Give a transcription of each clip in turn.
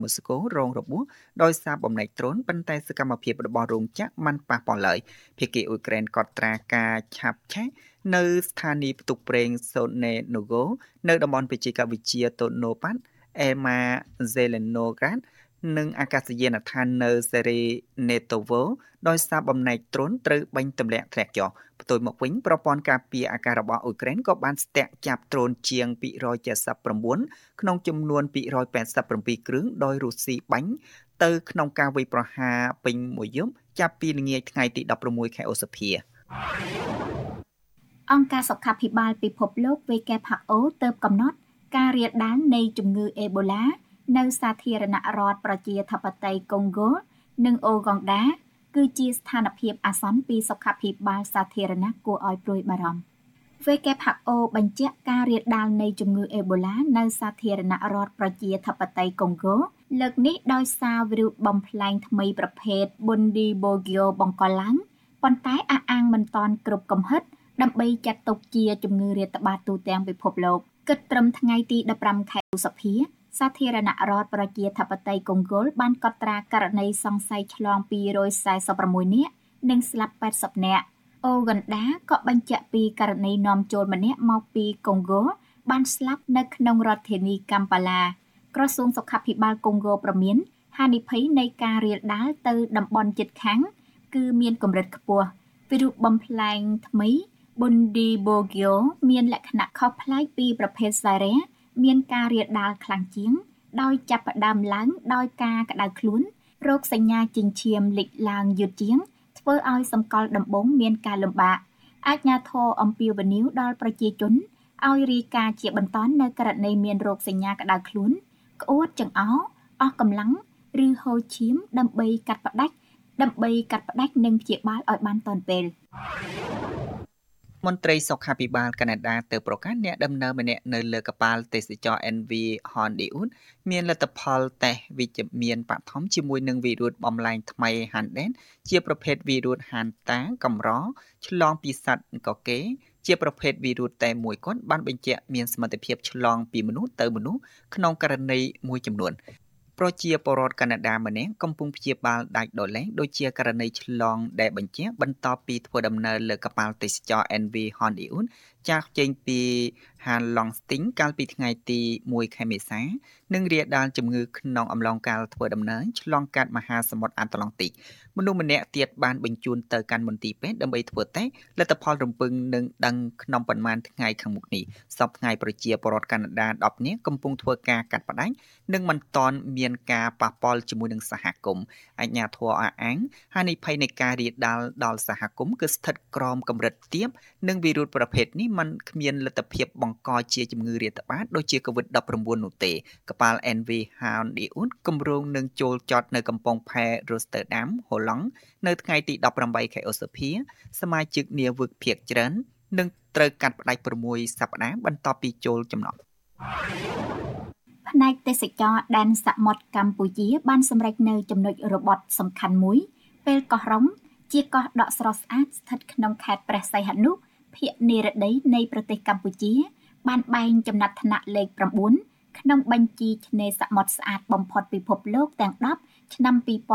មូស្កូរងរបួសដោយសារបំណែកដ្រូនប៉ុន្តែសកម្មភាពរបស់រោងចក្រមិនប៉ះពាល់ឡើយភាគីអ៊ុយក្រែនកត់ត្រាការឆាបឆេះនៅស្ថានីយផ្ទុកប្រេងសូណេណូហ្គោនៅតំបន់បច្ចេកវិទ្យាតូណូប៉ាត់អេម៉ាហ្សេឡេណូក្រាតនិងអាកាសយានដ្ឋាននៅសេរីណេតូវូដោយសារបំណែកដ្រូនត្រូវបាញ់ទម្លាក់ធ្លាក់ចុះផ្ទុយមកវិញប្រព័ន្ធការពារអាកាសរបស់អ៊ុយក្រែនក៏បានស្ទាក់ចាប់ដ្រូនជាង279ក្នុងចំនួន287គ្រឿងដោយរុស្ស៊ីបាញ់ទៅក្នុងការវាយប្រហារពេញមួយយប់ចាប់ពីល្ងាចថ្ងៃទី16ខែឧសភាអង្គការសុខាភិបាលពិភពលោក WHO ទើបកំណត់ការរាលដាលនៃជំងឺអេបូឡានៅសាធារណរដ្ឋប្រជាធិបតេយ្យកុងហ្គោនិងអូហ្គងដាគឺជាស្ថានភាពអាសន្នពីសុខាភិបាលសាធារណៈគួរឲ្យព្រួយបារម្ភ WHO បញ្ជាក់ការរាលដាលនៃជំងឺអេបូឡានៅសាធារណរដ្ឋប្រជាធិបតេយ្យកុងហ្គោលើកនេះដោយសារវីរុសបំផ្លែងថ្មីប្រភេទ Bundibugyo បង្កឡើងប៉ុន្តែអះអាងមិនទាន់គ្រប់កំហិតដើម្បីចាត់ទុកជាជំងឺរាតត្បាតទូទាំងពិភពលោកគិតត្រឹមថ្ងៃទី15ខែឧសភាសាធារណរដ្ឋប្រជាធិបតេយ្យកុងហ្គោបានកត់ត្រាករណីសង្ស័យឆ្លង246នាក់និងស្លាប់80នាក់អូហ្គនដាក៏បញ្ជាក់ពីករណីនាំចូលម្នាក់មកពីកុងហ្គោបានស្លាប់នៅក្នុងរដ្ឋធានីកាំប៉ាឡាក្រសួងសុខាភិបាលកុងហ្គោប្រមានហានិភ័យនៃការរាលដាលទៅតំបន់ជិតខាងគឺមានកម្រិតខ្ពស់វីរុសបំផ្លែងថ្មី Bundibugyo មានលក្ខណៈខុសប្លែកពីប្រភេទ Zaire មានការរាលដាលខ្លាំងជាងដោយចាប់ផ្ដើមឡើងដោយការក្តៅខ្លួនរោគសញ្ញាជញ្ឈាមលេចឡើងយឺតជាងធ្វើឲ្យសម្គាល់ដំបូងមានការលំបាកអាជ្ញាធរអំពាវនាវដល់ប្រជាជនឲ្យរាយការណ៍ជាបន្តនៅករណីមានរោគសញ្ញាក្តៅខ្លួនក្អួតចង្អោរអស់កម្លាំងឬហូរឈាមដើម្បីកាត់ផ្តាច់និងព្យាបាលឲ្យបានទាន់ពេលមន្ត្រីសុខាភិបាលកាណាដាទៅប្រកាសអ្នកដំណើរម្នាក់នៅលើកប៉ាល់ទេសចរ NV Hondiun មានលទ្ធផលតេស្តវិជ្ជមានបឋមជាមួយនឹងវីរុសបំលែងថ្មី Handen ជាប្រភេទវីរុស Hanta កម្រឆ្លងពីសត្វកកេរជាប្រភេទវីរុសតែមួយគត់បានបញ្ជាក់មានសមត្ថភាពឆ្លងពីមនុស្សទៅមនុស្សក្នុងករណីមួយចំនួនប្រជាពលរដ្ឋកាណាដាម្នាក់កំពុងព្យាបាលដាច់ដោយឡែកដូចជាករណីឆ្លងដែលបញ្ជាក់បន្ទាប់ពីធ្វើដំណើរលើកប៉ាល់ទេសចរ NV Hondiun ចាស់ចេញពី Halong-Sting កាលពីថ្ងៃទី1ខែមេសានិងរាលដាលជំងឺក្នុងអំឡុងកាលធ្វើដំណើរឆ្លងកាត់មហាសមុទ្រអាត្លង់តិកមនុស្សម្នាក់ទៀតបានបញ្ជូនទៅកាន់មន្ទីរពេទ្យដើម្បីធ្វើតេស្តលទ្ធផលរំពឹងនឹងដឹងក្នុងប៉ុន្មានថ្ងៃខាងមុខនេះសប្តាហ៍ថ្ងៃប្រជាពលរដ្ឋកាណាដា10នាក់កំពុងធ្វើការកាត់ផ្តាច់និងមិនទាន់មានការប៉ះពាល់ជាមួយនឹងសហគមន៍អាជ្ញាធរអះអាងហានិភ័យនៃការរាលដាលដល់សហគមន៍គឺស្ថិតក្រោមកម្រិតទាបនិងវីរុសប្រភេទនេះมันគ្មានលទ្ធភាពបង្កជាជំងឺរាតត្បាតដូចជា COVID-19 នោះទេកប៉ាល់ NV Hondiun គម្រោងនឹងចូលចតនៅកំពង់ផែ Rotterdam ហូឡង់នៅថ្ងៃទី18ខែឧសភាសមាជិកនាវិកភាគច្រើននឹងត្រូវកាត់ផ្តាច់6សប្តាហ៍បន្ទាប់ពីចូលចំណតផ្នែកទេសចរដែនសមុទ្រកម្ពុជាបានសម្រេចនៅចំណុចរបត់សំខាន់មួយពេលកោះរ៉ុងជាកោះដក់ស្រស់ស្អាតស្ថិតក្នុងខេត្តព្រះសីហនុភាគនិរតីនៃប្រទេសកម្ពុជាបានបែងចំណាត់ថ្នាក់លេខ9ក្នុងបញ្ជីឆ្នេរសមុទ្រស្អាតបំផុតពិភពលោកទាំង10ឆ្នាំ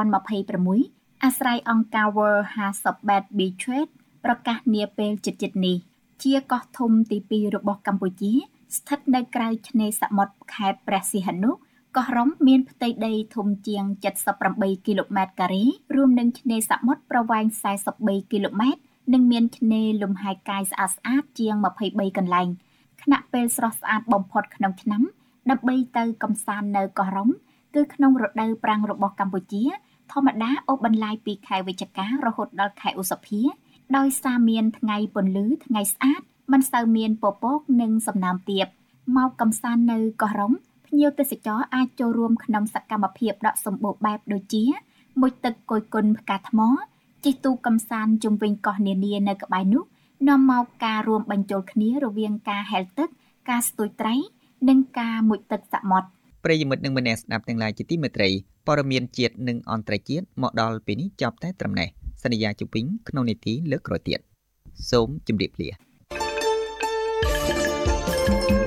2026អាស្រ័យអង្គការ World Hazard Beach ប្រកាសនាពេលជិតៗនេះជាកោះធំទី2របស់កម្ពុជាស្ថិតនៅក្រៅឆ្នេរសមុទ្រខេត្តព្រះសីហនុកោះរ៉ុងមានផ្ទៃដីធំជាង78គីឡូម៉ែត្រការ៉េរួមនឹងឆ្នេរសមុទ្រប្រវែង43គីឡូម៉ែត្រនិងមានឆ្នេរលំហែកាយស្អាតៗជាង23កន្លែងថ្នាក់ពេលស្រស់ស្អាតបំផុតក្នុងឆ្នាំដើម្បីទៅកម្សាន្តនៅកោះរ៉ុងគឺក្នុងរដូវប្រាំងរបស់កម្ពុជាធម្មតាអូសបន្លាយពីខែវិច្ឆិការហូតដល់ខែឧសភាដោយសារមានថ្ងៃពន្លឺថ្ងៃស្អាតមិនសូវមានពពកនិងសំណើមទាបមកកម្សាន្តនៅកោះរ៉ុងភ្ញៀវទេសចរអាចចូលរួមក្នុងសកម្មភាពដ៏សម្បូរបែបដូចជាមុជទឹកគយគន់ផ្កាថ្មជិះទូកកម្សាន្តជុំវិញកោះនានានៅក្បែរនោះនាំមកការរួមបញ្ចូលគ្នារវាងការហែលទឹកការស្ទូចត្រីនិងការមុជទឹកសមុទ្រប្រិយមិត្តនិងមនស្សស្ដាប់ទាំងឡាយជាទីមេត្រីព័ត៌មានជាតិនិងអន្តរជាតិមកដល់ពេលនេះចប់តែត្រឹមនេះសន្យាជុំវិញក្នុងនីតិលើកក្រោយទៀតសូមជម្រាបលា